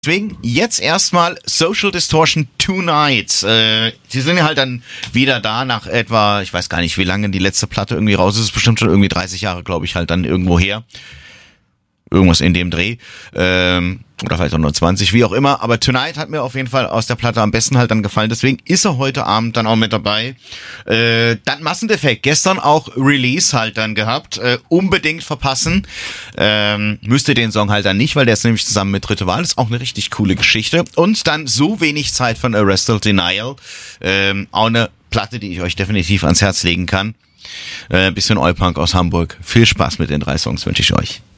Deswegen jetzt erstmal Social Distortion Tonight. Die sind ja halt dann wieder da nach etwa, ich weiß gar nicht, wie lange die letzte Platte irgendwie raus ist. Bestimmt schon irgendwie 30 Jahre, glaube ich, halt dann irgendwo her. Irgendwas in dem Dreh. Oder vielleicht auch nur 20, wie auch immer. Aber Tonight hat mir auf jeden Fall aus der Platte am besten halt dann gefallen. Deswegen ist er heute Abend dann auch mit dabei. Dann Massendefekt. Gestern auch Release halt dann gehabt. Unbedingt verpassen. Müsst ihr den Song halt dann nicht, weil der ist nämlich zusammen mit Dritte Wahl. Ist auch eine richtig coole Geschichte. Und dann So wenig Zeit von Arrestal Denial. Auch eine Platte, die ich euch definitiv ans Herz legen kann. Bisschen Oi-Punk aus Hamburg. Viel Spaß mit den 3 Songs wünsche ich euch.